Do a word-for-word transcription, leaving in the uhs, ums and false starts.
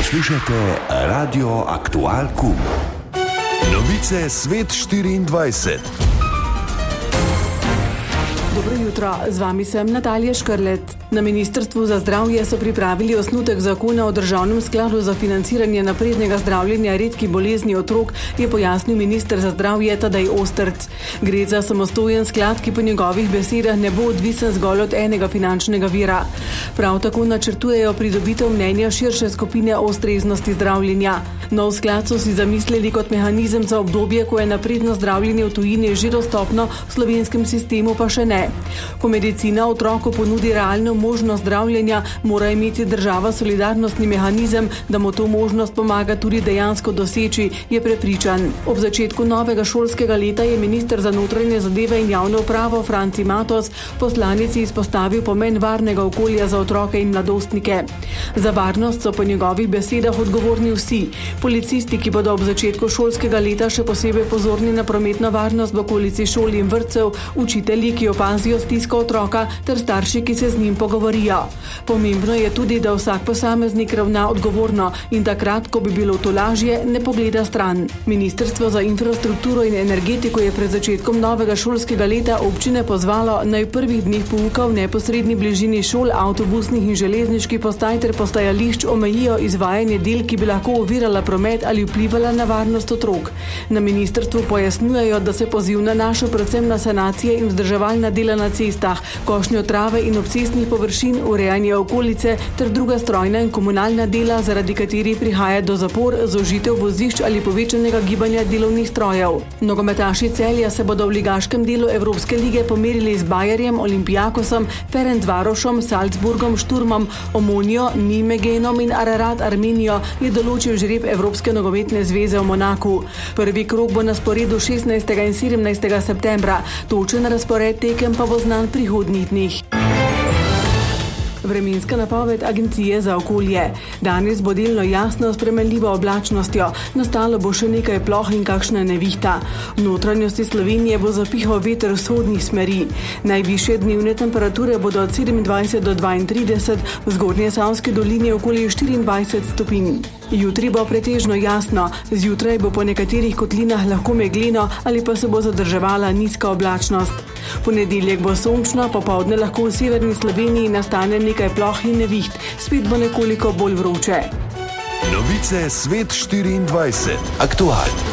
Poslušate Radio Aktual Kum. Novice Svet štiriindvajset. Dobro jutro, z vami sem Natalija Škrlet. Na Ministrstvu za zdravje so pripravili osnutek zakona o državnem skladu za financiranje naprednega zdravljenja redkih bolezni otrok, je pojasnil minister za zdravje Tadej Ostrc. Gre za samostojen sklad, ki po njegovih besedah ne bo odvisen zgolj od enega finančnega vira. Prav tako načrtujejo pridobitev mnenja širše skupine o ustreznosti zdravljenja. Nov sklad so si zamislili kot mehanizem za obdobje, ko je napredno zdravljenje v tujini že dostopno, v slovenskem sistemu pa še ne. Ko medicina otroku ponudi realno možnost zdravljenja, mora imeti država solidarnostni mehanizem, da mu to možnost pomaga tudi dejansko doseči, je prepričan. Ob začetku novega šolskega leta je minister za notranje zadeve in javno upravo Franci Matos poslanici izpostavil pomen varnega okolja za otroke in mladostnike. Za varnost so po njegovih besedah odgovorni vsi. Policisti, ki bodo ob začetku šolskega leta še posebej pozorni na prometno varnost v okolici šol in vrtcev, učitelji, ki opazijo stisko otroka, ter starši, ki se z njim pogovorijo. Pomembno je tudi, da vsak posameznik ravna odgovorno in takrat, ko bi bilo to lažje, ne pogleda stran. Ministrstvo za infrastrukturo in energetiko je pred začetkom novega šolskega leta občine pozvalo, naj v prvih dneh pouka v neposredni bližini šol, avtobusnih in železniških postaj ter postajališč omejijo izvajanje del, ki bi lahko ovirala promet ali vplivala na varnost otrok. Na ministrstvu pojasnjujejo, da se poziv nanaša predvsem na sanacije in vzdrževalna dela na cestah, košnjo trave in obcestnih površin, urejanje okolice ter druga strojna in komunalna dela, zaradi katerih prihaja do zapor, zožitev vozišč ali povečanega gibanja delovnih strojev. Nogometaši Celja se bodo v ligaškem delu Evropske lige pomerili z Bayerjem, Olympiakosom, Ferencvarošom, Salzburgom, Šturmom, Omonijo, Nimegenom in Ararat Armenijo, je določil žreb Evropske nogometne zveze v Monaku. Prvi krog bo na sporedu šestnajstega in sedemnajstega septembra. Točen razpored tekem pa bo znan prihodnjih dneh. Vremenska napoved Agencije za okolje. Danes bo delno jasno s spremenljivo oblačnostjo, nastalo bo še nekaj ploh in kakšna nevihta. V notranjosti Slovenije bo zapihal veter vzhodnih smeri. Najvišje dnevne temperature bodo od sedemindvajset do dvaintrideset, v Zgornjesavski dolini okoli štiriindvajset stopinj. Jutri bo pretežno jasno, zjutraj bo po nekaterih kotlinah lahko megleno ali pa se bo zadrževala nizka oblačnost. Ponedeljek bo sončno, popoldne lahko v severni Sloveniji nastane nekaj ploh in neviht, spet bo nekoliko bolj vroče. Novice Svet štiriindvajset. Aktual.